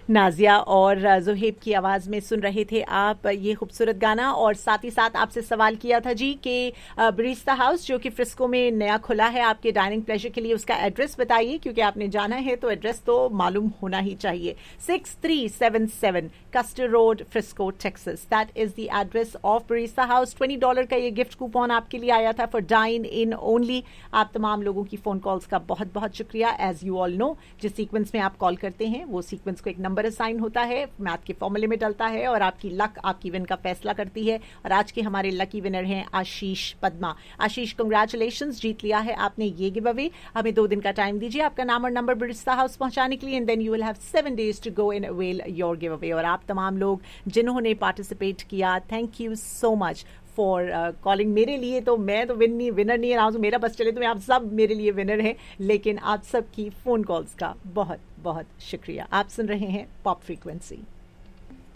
नाजिया और ज़ुहैब की आवाज़ में सुन रहे थे आप ये खूबसूरत गाना। और साथ ही साथ आपसे सवाल किया था जी कि बरिस्ता हाउस जो कि फ्रिस्को में नया खुला है आपके डाइनिंग प्लेजर के लिए, उसका एड्रेस बताइए, क्योंकि आपने जाना है तो एड्रेस तो मालूम होना ही चाहिए। 6377 castor road, Frisco, Texas, that is the address of Barista house. $20 का ये गिफ्ट कूपन आपके लिए आया था फॉर डाइन इन ओनली। आप तमाम लोगों की फ़ोन कॉल्स का बहुत बहुत शुक्रिया। एज यू ऑल नो, जिस सीक्वेंस में आप कॉल करते हैं वो सीक्वेंस को एक नंबर असाइन होता है, मैथ के फॉर्मूले में डलता है और आपकी लक आपकी विन का फैसला करती है। और आज के हमारे लकी विनर हैं आशीष पद्मा। आशीष, कंग्रेचुलेशंस, जीत लिया है आपने ये गिव अवे। हमें 2 दिन का टाइम दीजिए आपका नाम और नंबर बरिस्ता हाउस पहुंचाने के लिए, and then you will have 7 days to go in avail your give away. और आप तमाम लोग जिन्होंने पार्टिसिपेट किया, thank you so much for calling. मेरे लिए तो मैं तो विनर नहीं रहा हूँ, मेरा बस चले तो मैं आप सब मेरे लिए विनर हैं, लेकिन आप सब की फ़ोन कॉल्स का बहुत बहुत शुक्रिया। आप सुन रहे हैं पॉप फ्रीक्वेंसी।